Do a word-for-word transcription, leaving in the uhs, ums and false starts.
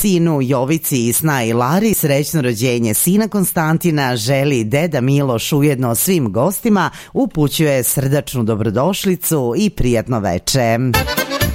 sinu Jovici i snaji Lari srećno rođenje sina Konstantina želi deda Miloš, ujedno svim gostima upućuje srdačnu dobrodošlicu i prijatno veče.